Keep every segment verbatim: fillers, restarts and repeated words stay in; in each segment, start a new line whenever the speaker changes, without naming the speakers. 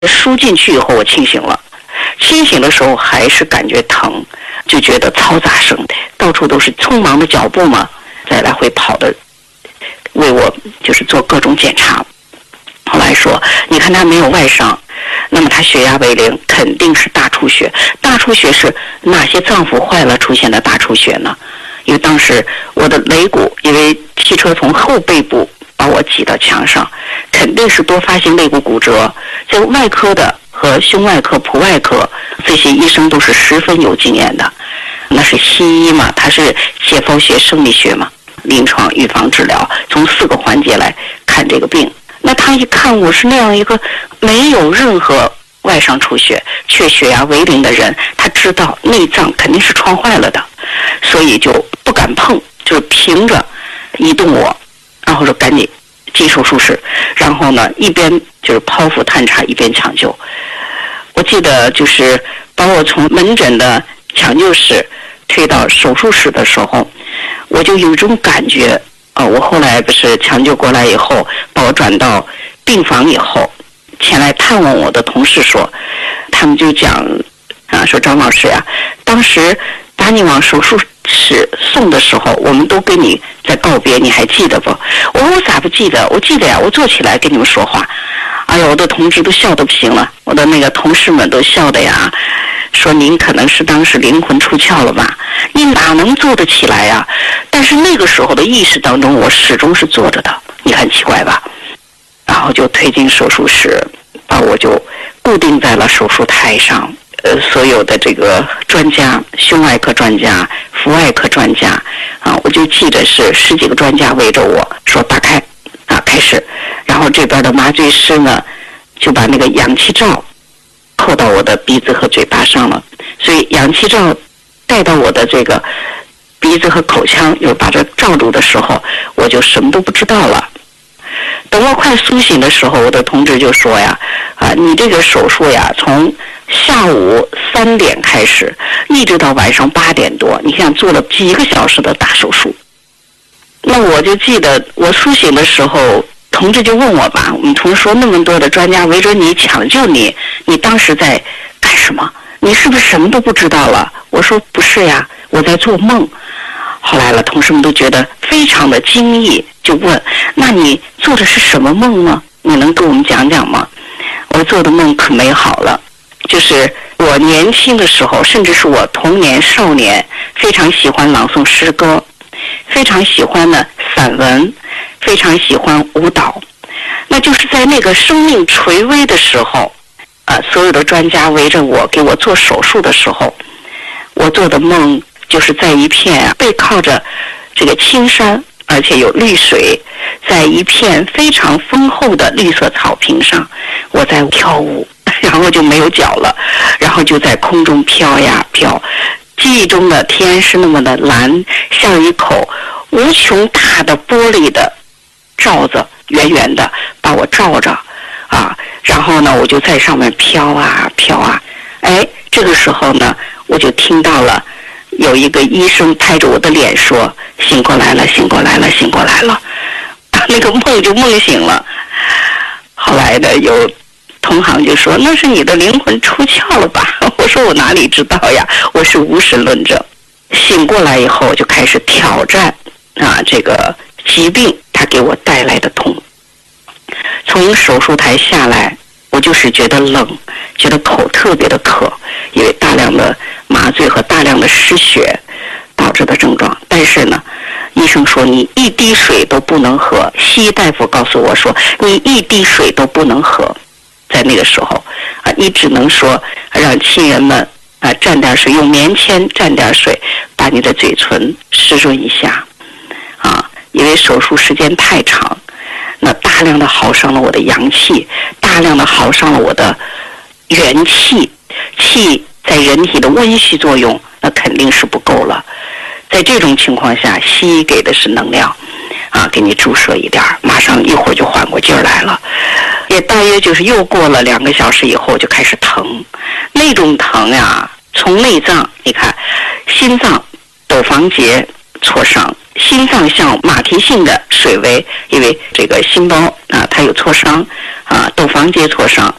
输进去以后我清醒了，清醒的时候还是感觉疼，就觉得嘈杂声，到处都是匆忙的脚步嘛，再来回跑的，为我就是做各种检查。后来说，你看他没有外伤，那么他血压为零，肯定是大出血。大出血是哪些脏腑坏了出现的大出血呢？因为当时我的肋骨，因为汽车从后背部把我挤到墙上，肯定是多发性肋骨骨折。在外科的和胸外科、普外科，这些医生都是十分有经验的。那是西医嘛，他是解剖学、生理学嘛，临床、预防、治疗，从四个环节来看这个病。那他一看我是那样一个没有任何外伤出血却血压为零的人，他知道内脏肯定是创坏了的，所以就不敢碰，就是凭着移动我，然后说赶紧进手术室，然后呢一边就是剖腹探查一边抢救。我记得就是把我从门诊的抢救室推到手术室的时候，我就有一种感觉啊、呃，我后来不是抢救过来以后，把我转到病房以后，前来探望我的同事说，他们就讲啊，说张老师呀、啊，当时把你往手术室送的时候，我们都跟你在告别，你还记得不？我说我咋不记得？我记得呀，我坐起来跟你们说话。哎呀，我的同志都笑得不行了，我的那个同事们都笑的呀，说您可能是当时灵魂出窍了吧？你哪能坐得起来呀？但是那个时候的意识当中，我始终是坐着的，你很奇怪吧？然后就推进手术室，把我就固定在了手术台上。呃，所有的这个专家，胸外科专家、腹外科专家啊，我就记得是十几个专家围着我说打开啊，开始。然后这边的麻醉师呢，就把那个氧气罩扣到我的鼻子和嘴巴上了，所以氧气罩带到我的这个鼻子和口腔，又把这罩住的时候，我就什么都不知道了。等我快苏醒的时候，我的同志就说呀，啊，你这个手术呀，从下午三点开始，一直到晚上八点多，你看做了几个小时的大手术。那我就记得我苏醒的时候，同志就问我吧，我们同事说那么多的专家围着你抢救你，你当时在干什么？你是不是什么都不知道了？我说不是呀，我在做梦。后来了，同事们都觉得非常的惊异，就问：那你做的是什么梦呢？你能跟我们讲讲吗？我做的梦可美好了，就是我年轻的时候，甚至是我童年少年，非常喜欢朗诵诗歌，非常喜欢呢散文，非常喜欢舞蹈。那就是在那个生命垂危的时候，呃，所有的专家围着我给我做手术的时候，我做的梦就是在一片、啊、背靠着这个青山，而且有绿水，在一片非常丰厚的绿色草坪上，我在跳舞，然后就没有脚了，然后就在空中飘呀飘。记忆中的天是那么的蓝，像一口无穷大的玻璃的罩子，圆圆的把我罩着啊。然后呢，我就在上面飘啊飘啊。哎，这个时候呢，我就听到了有一个医生拍着我的脸说：醒过来了，醒过来了，醒过来了。那个梦就梦醒了。后来的有同行就说：那是你的灵魂出窍了吧？我说我哪里知道呀，我是无神论者。醒过来以后就开始挑战啊，这个疾病它给我带来的痛。从手术台下来，我就是觉得冷，觉得口特别的渴，因为大量的麻醉和大量的失血导致的症状。但是呢，医生说你一滴水都不能喝，西医大夫告诉我说你一滴水都不能喝。在那个时候啊，你只能说让亲人们啊蘸点水，用棉签蘸点水，把你的嘴唇湿润一下啊，因为手术时间太长，那大量的耗伤了我的阳气，大量的耗伤了我的元气，气在人体的温煦作用，那肯定是不够了。在这种情况下，西医给的是能量啊，给你注射一点，马上一会儿就缓过劲儿来了。也大约就是又过了两个小时以后就开始疼，那种疼呀，从内脏，你看心脏窦房结挫伤，心脏像马蹄性的水围，因为这个心包啊它有挫伤啊，窦房结挫伤，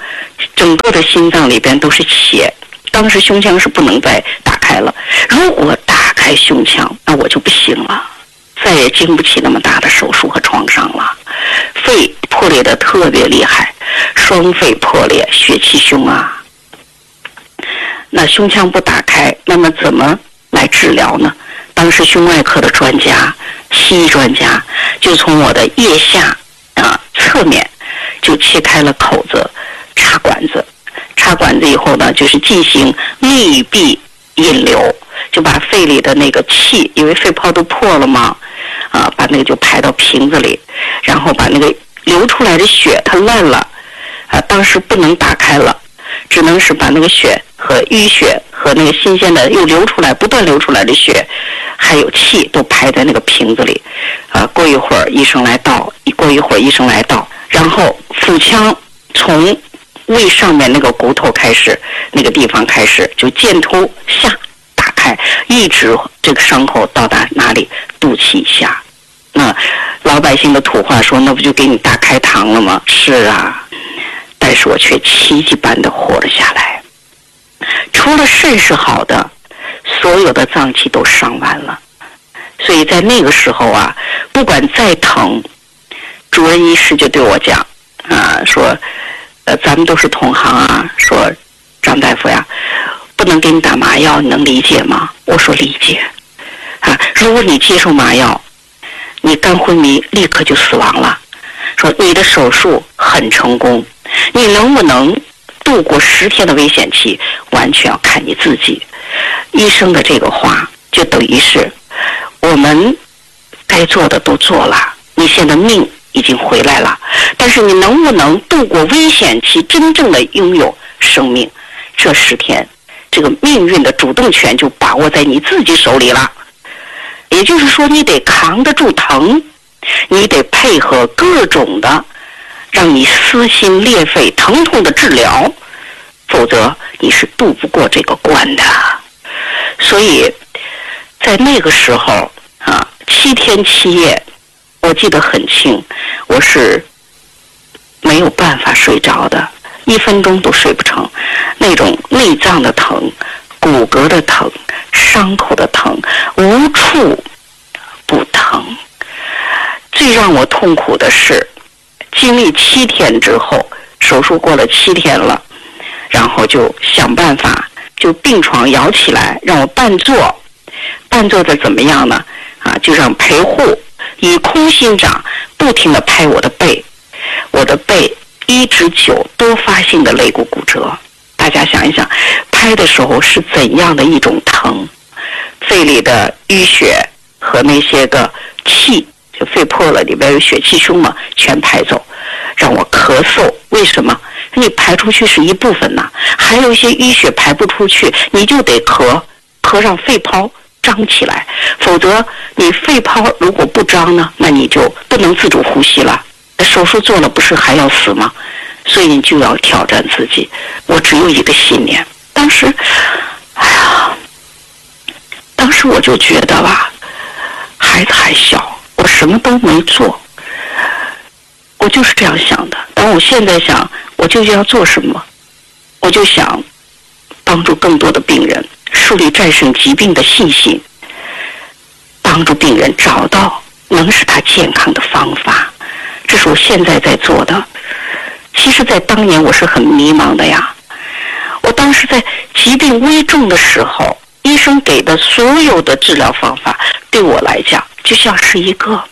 整个的心脏里边都是血。当时胸腔是不能再打开了，如果打开胸腔，那我就不行了，再也经不起那么大的手术和创伤了。肺破裂的特别厉害，双肺破裂，血气胸啊。那胸腔不打开，那么怎么来治疗呢？当时胸外科的专家、西医专家就从我的腋下啊侧面就切开了口子，插管子。插管子以后呢，就是进行密闭引流，就把肺里的那个气，因为肺泡都破了嘛，啊，把那个就排到瓶子里，然后把那个流出来的血它烂了，啊，当时不能打开了，只能是把那个血和淤血和那个新鲜的又流出来、不断流出来的血，还有气都排在那个瓶子里，啊，过一会儿医生来倒，过一会儿医生来倒，然后腹腔从胃上面那个骨头开始，那个地方开始就剑突下打开，一直这个伤口到达哪里？肚脐以下。那老百姓的土话说，那不就给你大开膛了吗？是啊，但是我却奇迹般的活了下来。除了肾是好的，所有的脏器都伤完了。所以在那个时候啊，不管再疼，主任医师就对我讲啊，说呃，咱们都是同行啊，说张大夫呀，不能给你打麻药，你能理解吗？我说理解。啊，如果你接受麻药，你肝昏迷立刻就死亡了。说你的手术很成功，你能不能度过十天的危险期，完全要看你自己。医生的这个话就等于是我们该做的都做了，你现在命已经回来了，但是你能不能度过危险期，真正的拥有生命？这十天，这个命运的主动权就把握在你自己手里了。也就是说，你得扛得住疼，你得配合各种的让你撕心裂肺、疼痛的治疗，否则你是渡不过这个关的。所以，在那个时候啊，七天七夜。我记得很清，我是没有办法睡着的，一分钟都睡不成。那种内脏的疼、骨骼的疼、伤口的疼，无处不疼。最让我痛苦的是，经历七天之后，手术过了七天了，然后就想办法，就病床摇起来，让我半坐，半坐的怎么样呢？啊，就让陪护以空心掌不停地拍我的背，我的背一至九多发性的肋骨骨折。大家想一想，拍的时候是怎样的一种疼？肺里的淤血和那些个气，就肺破了，里边有血气胸嘛，全排走，让我咳嗽。为什么？你排出去是一部分呐，还有一些淤血排不出去，你就得咳，咳让肺泡张起来，否则你肺泡如果不张呢，那你就不能自主呼吸了。手术做了不是还要死吗？所以你就要挑战自己。我只有一个信念，当时，哎呀，当时我就觉得吧，孩子还小，我什么都没做，我就是这样想的。但我现在想，我究竟要做什么？我就想帮助更多的病人树立战胜疾病的信心，帮助病人找到能使他健康的方法，这是我现在在做的。其实在当年我是很迷茫的呀，我当时在疾病危重的时候，医生给的所有的治疗方法对我来讲就像是一个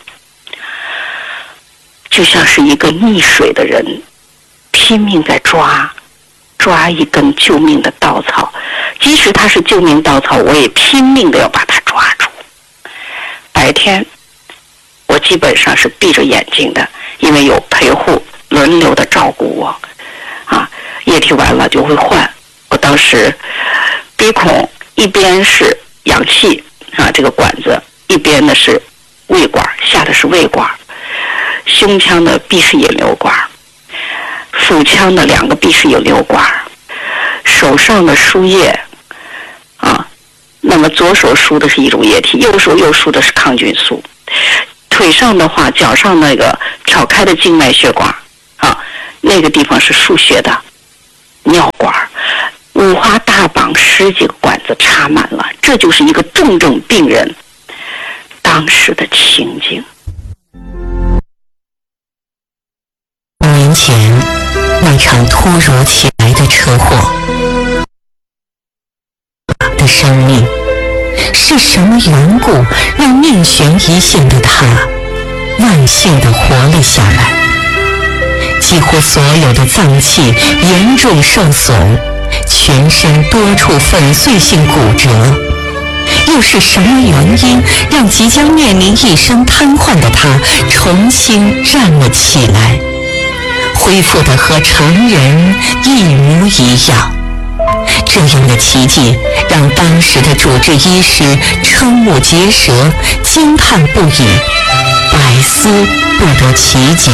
就像是一个溺水的人拼命在抓抓一根救命的稻草，即使它是救命稻草，我也拼命的要把它抓住。白天我基本上是闭着眼睛的，因为有陪护轮流的照顾我啊，液体完了就会换。我当时鼻孔一边是氧气啊这个管子，一边呢是胃管，下的是胃管，胸腔的闭式引流管，腹腔的两个闭式引流管，手上的输液啊，那么左手输的是一种液体，右手又输的是抗菌素。腿上的话，脚上那个挑开的静脉血管啊，那个地方是输血的尿管，五花大绑，十几个管子插满了，这就是一个重症病人当时的情景。
五年前那场突如其来的车祸的生命，是什么缘故让命悬一线的他万幸地活了下来？几乎所有的脏器严重受损，全身多处粉碎性骨折。又是什么原因让即将面临一生瘫痪的他重新站了起来，恢复得和常人一模一样？这样的奇迹让当时的主治医师瞠目结舌，惊叹不已，百思不得其解。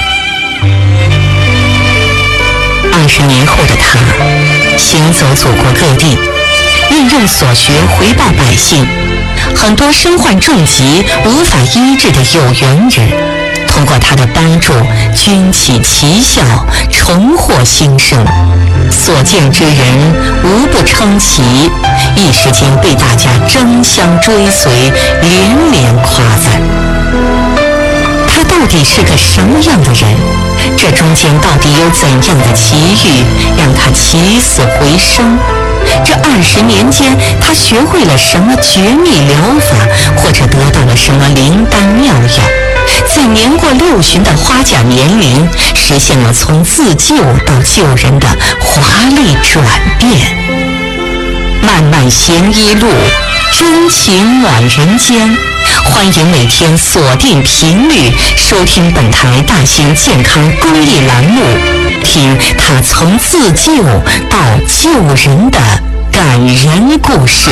二十年后的他行走祖国各地，运用所学回报百姓。很多身患重疾无法医治的有缘人，通过他的帮助军起奇效，重获新生。所见之人无不称奇，一时间被大家争相追随，连连夸赞。他到底是个什么样的人？这中间到底有怎样的奇遇，让他起死回生？这二十年间，他学会了什么绝密疗法，或者得到了什么灵丹妙药？在年过六旬的花甲年龄，实现了从自救到救人的华丽转变。漫漫闲一路，真情暖人间。欢迎每天锁定频率收听本台大型健康公益栏目，听他从自救到救人的感人故事。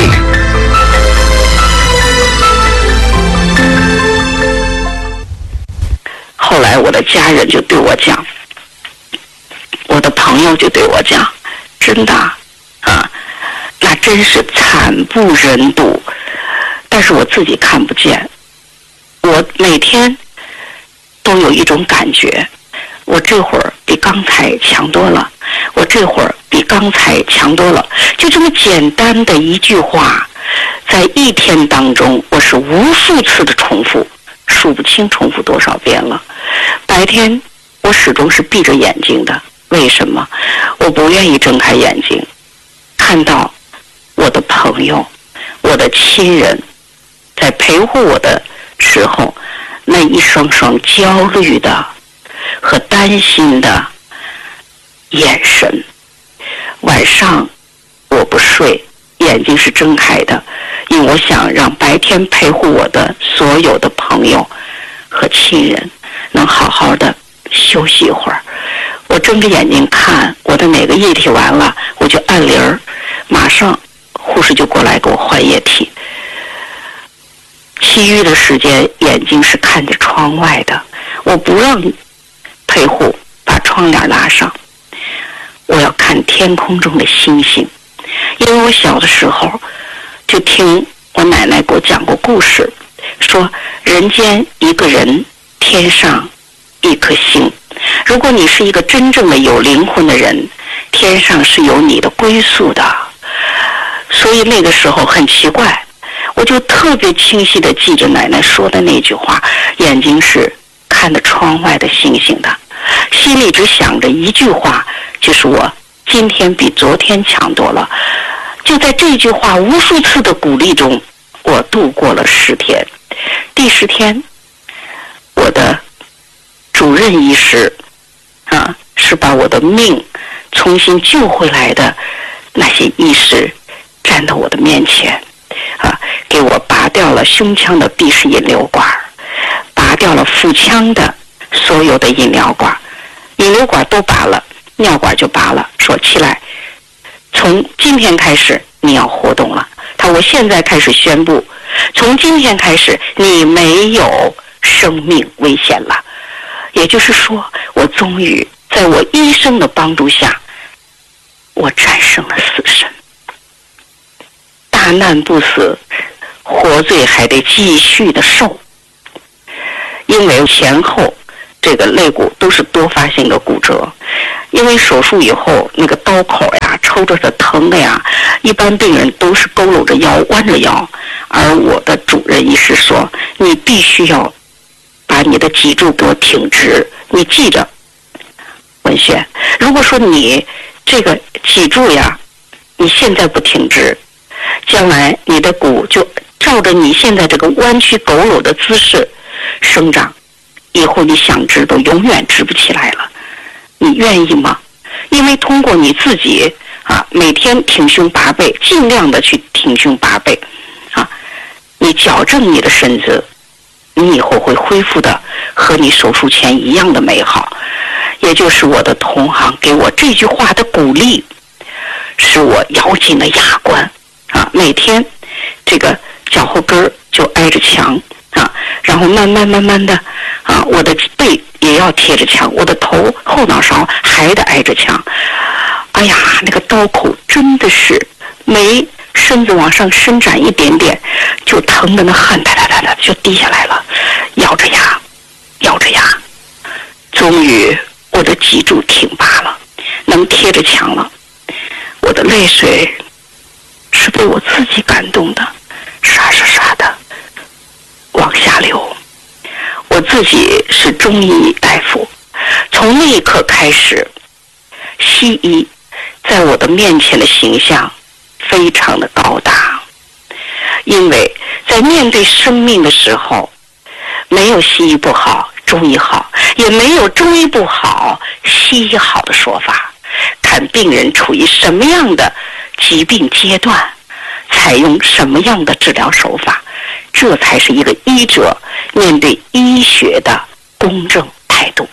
后来我的家人就对我讲，我的朋友就对我讲，真的啊，那真是惨不忍睹。但是我自己看不见，我每天都有一种感觉，我这会儿比刚才强多了，我这会儿比刚才强多了。就这么简单的一句话，在一天当中我是无数次的重复，数不清重复多少遍了。白天我始终是闭着眼睛的，为什么？我不愿意睁开眼睛，看到我的朋友，我的亲人在陪护我的时候，那一双双焦虑的和担心的眼神。晚上我不睡，眼睛是睁开的，因为我想让白天陪护我的所有的朋友和亲人能好好的休息一会儿。我睁着眼睛看我的哪个液体完了，我就按铃儿，马上护士就过来给我换液体。其余的时间眼睛是看着窗外的，我不让陪护把窗帘拉上，我要看天空中的星星。因为我小的时候就听我奶奶给我讲过故事，说人间一个人，天上一颗星。如果你是一个真正的有灵魂的人，天上是有你的归宿的。所以那个时候很奇怪，我就特别清晰地记着奶奶说的那句话，眼睛是看着窗外的星星的，心里只想着一句话，就是我今天比昨天强多了。就在这句话无数次的鼓励中，我度过了十天。第十天，我的主任医师啊，是把我的命重新救回来的那些医师站到我的面前啊，给我拔掉了胸腔的闭式引流管，拔掉了腹腔的所有的引流管，引流管都拔了，尿管就拔了，说起来，从今天开始你要活动了。他我现在开始宣布，从今天开始你没有生命危险了。也就是说，我终于在我医生的帮助下，我战胜了死神。大难不死，活罪还得继续的受。因为前后这个肋骨都是多发性的骨折。因为手术以后那个刀口呀抽着的疼的呀，一般病人都是佝偻着腰弯着腰，而我的主任医师说，你必须要把你的脊柱给我挺直。你记着文轩，如果说你这个脊柱呀你现在不挺直，将来你的骨就照着你现在这个弯曲佝偻的姿势生长，以后你想直都永远直不起来了。你愿意吗？因为通过你自己啊，每天挺胸拔背，尽量的去挺胸拔背啊，你矫正你的身子，你以后会恢复的和你手术前一样的美好。也就是我的同行给我这句话的鼓励，使我咬紧了牙关啊，每天这个脚后跟就挨着墙啊，然后慢慢慢慢的啊，我的背也要贴着墙，我的头后脑勺还得挨着墙。哎呀，那个刀口真的是没身子往上伸展一点点，就疼的那汗哒哒哒哒就滴下来了。咬着牙，咬着牙，终于我的脊柱挺拔了，能贴着墙了。我的泪水是被我自己感动的，沙沙沙的往下流。我自己是中医大夫，从那一刻开始，西医在我的面前的形象非常的高大。因为在面对生命的时候，没有西医不好，中医好，也没有中医不好，西医好的说法。看病人处于什么样的疾病阶段，采用什么样的治疗手法，这才是一个医者面对医学的公正态度。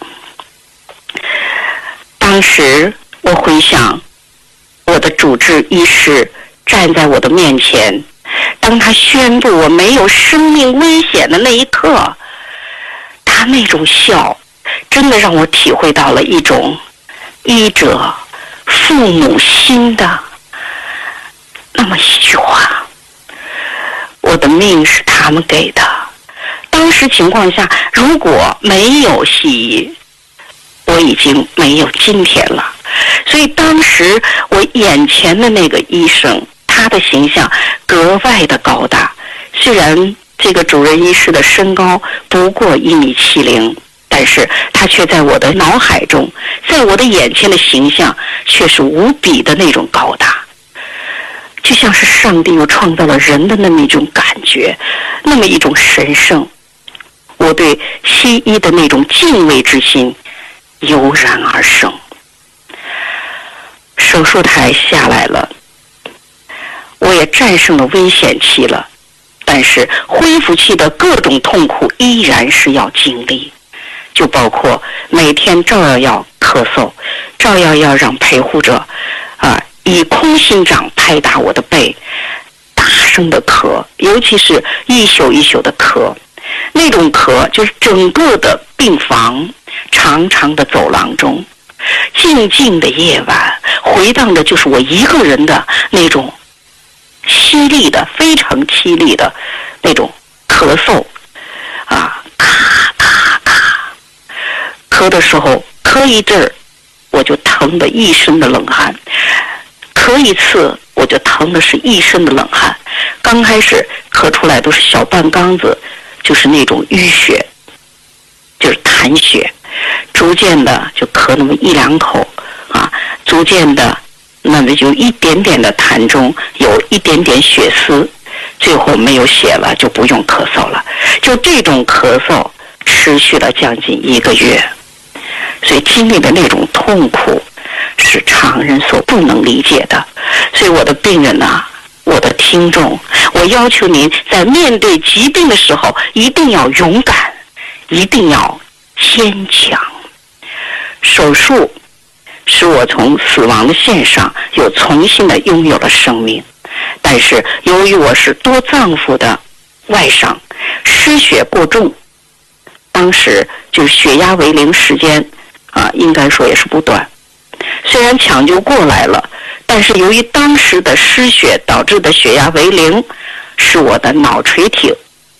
当时我回想我的主治医师站在我的面前，当他宣布我没有生命危险的那一刻，他那种笑真的让我体会到了一种医者父母心的那么一句话。我的命是他们给的，当时情况下如果没有西医，我已经没有今天了。所以当时我眼前的那个医生，他的形象格外的高大，虽然这个主任医师的身高不过一米七零，但是他却在我的脑海中，在我的眼前的形象却是无比的那种高大，就像是上帝又创造了人的那么一种感觉，那么一种神圣。我对西医的那种敬畏之心油然而生。手术台下来了，我也战胜了危险期了，但是恢复期的各种痛苦依然是要经历，就包括每天照样要咳嗽，照样要让陪护者啊以空心掌拍打我的背，大声的咳，尤其是一宿一宿的咳，那种咳就是整个的病房长长的走廊中，静静的夜晚回荡的就是我一个人的那种凄厉的非常凄厉的那种咳嗽啊，咔咔咔，咳的时候咳一阵儿我就疼得一身的冷汗，咳一次我就疼的是一身的冷汗。刚开始咳出来都是小半缸子，就是那种淤血，就是痰血，逐渐的就咳那么一两口啊，逐渐的那么就一点点的痰中有一点点血丝，最后没有血了就不用咳嗽了。就这种咳嗽持续了将近一个月，所以经历的那种痛苦是常人所不能理解的。所以我的病人呢、啊，我的听众，我要求您在面对疾病的时候一定要勇敢，一定要坚强。手术使我从死亡的线上又重新的拥有了生命，但是由于我是多脏腑的外伤，失血过重，当时就是血压为零时间啊，应该说也是不短。虽然抢救过来了，但是由于当时的失血导致的血压为零，使我的脑垂体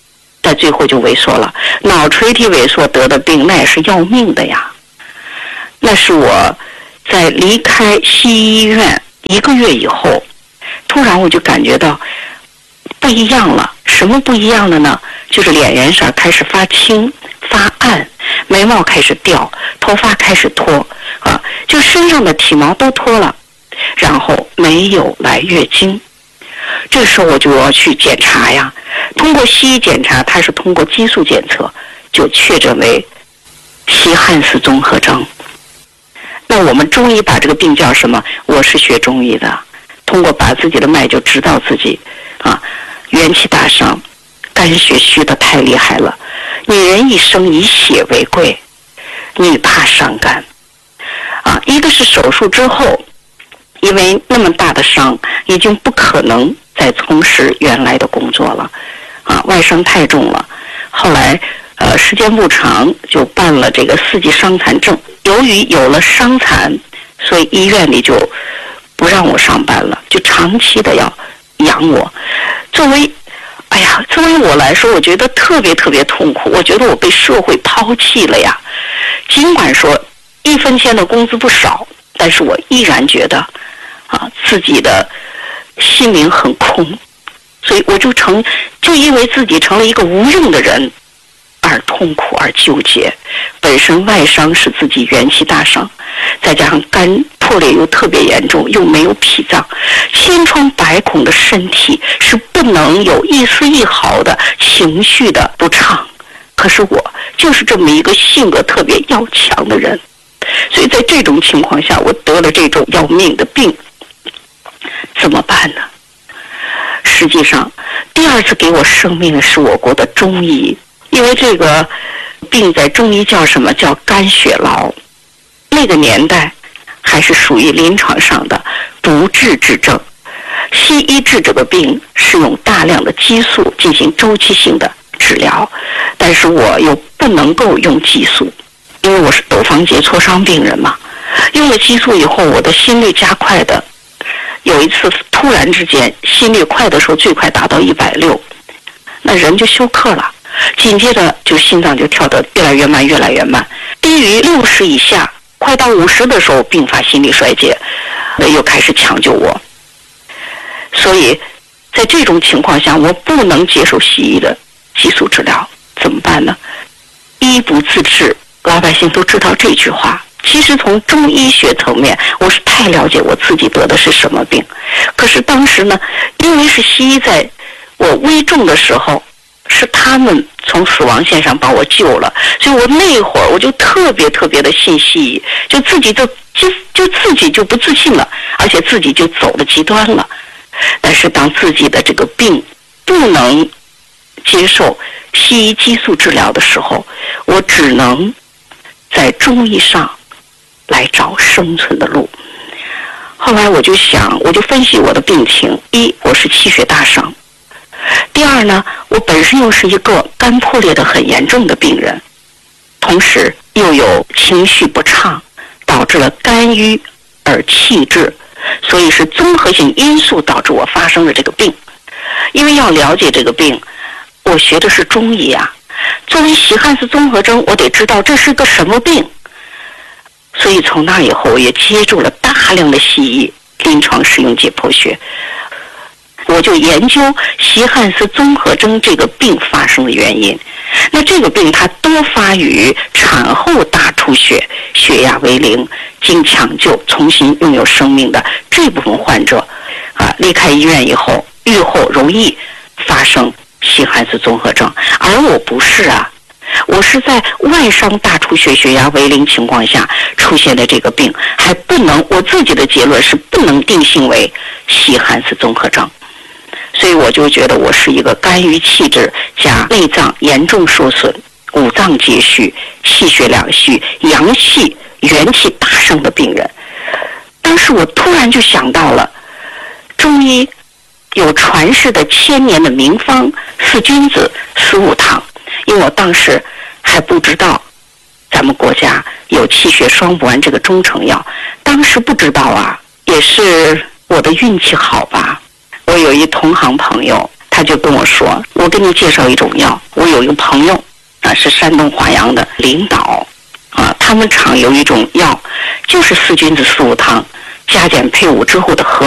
在最后就萎缩了。脑垂体萎缩得的病，那也是要命的呀。那是我在离开西医院一个月以后，突然我就感觉到不一样了。什么不一样了呢？就是脸缘上开始发青发暗，眉毛开始掉，头发开始脱啊，就身上的体毛都脱了，然后没有来月经。这时候我就要去检查呀，通过西医检查，它是通过激素检测就确诊为西汉斯综合征。那我们中医把这个病叫什么？我是学中医的，通过把自己的脉就知道自己啊元气大伤，肝血虚的太厉害了。女人一生以血为贵，女怕伤肝啊。一个是手术之后，因为那么大的伤，已经不可能再从事原来的工作了啊，外伤太重了。后来呃时间不长，就办了这个四级伤残证。由于有了伤残，所以医院里就不让我上班了，就长期的要养我。作为哎呀，作为我来说，我觉得特别特别痛苦。我觉得我被社会抛弃了呀。尽管说一分钱的工资不少，但是我依然觉得啊，自己的心灵很空，所以我就成就因为自己成了一个无用的人而痛苦而纠结。本身外伤使自己元气大伤，再加上肝破裂又特别严重，又没有脾脏，千疮百孔的身体是不能有一丝一毫的情绪的不畅。可是我就是这么一个性格特别要强的人，所以在这种情况下，我得了这种要命的病，怎么办呢？实际上，第二次给我生命的是我国的中医，因为这个病在中医叫什么？叫肝血痨。那个年代还是属于临床上的不治之症。西医治这个病是用大量的激素进行周期性的治疗，但是我又不能够用激素，因为我是窦房结挫伤病人嘛。用了激素以后，我的心率加快的，有一次突然之间心率快的时候最快达到一百六，那人就休克了。紧接着就心脏就跳得越来越慢越来越慢，低于六十以下，快到五十的时候并发心力衰竭，又开始抢救我。所以在这种情况下，我不能接受西医的激素治疗，怎么办呢？医不自治，老百姓都知道这句话。其实从中医学层面，我是太了解我自己得的是什么病。可是当时呢，因为是西医在我危重的时候，是他们从死亡线上把我救了，所以我那会儿我就特别特别的信西医，就自己就就就自己就不自信了，而且自己就走了极端了。但是当自己的这个病不能接受西医激素治疗的时候，我只能在中医上来找生存的路。后来我就想，我就分析我的病情：一，我是气血大伤；第二呢，我本身又是一个肝破裂的很严重的病人，同时又有情绪不畅，导致了肝郁而气滞，所以是综合性因素导致我发生了这个病。因为要了解这个病，我学的是中医啊。作为西汉斯综合征，我得知道这是个什么病。所以从那以后，我也接触了大量的西医临床实用解剖学，我就研究西汉斯综合征这个病发生的原因。那这个病它多发于产后大出血、血压为零、经抢救重新拥有生命的这部分患者啊，离开医院以后，愈后容易发生西汉斯综合征。而我不是啊，我是在外伤大出血、血压为零情况下出现的这个病，还不能，我自己的结论是不能定性为西汉斯综合征。所以我就觉得我是一个肝郁气滞加内脏严重受损、五脏皆虚、气血两虚、阳气元气大伤的病人。当时我突然就想到了中医有传世的千年的名方四君子四物汤，因为我当时还不知道咱们国家有气血双补丸这个中成药，当时不知道啊，也是我的运气好吧。我有一同行朋友，他他就跟我说，我给你介绍一种药，我有一个朋友啊，是山东华阳的领导啊，他们厂有一种药，就是四君子四物汤加减配伍之后的合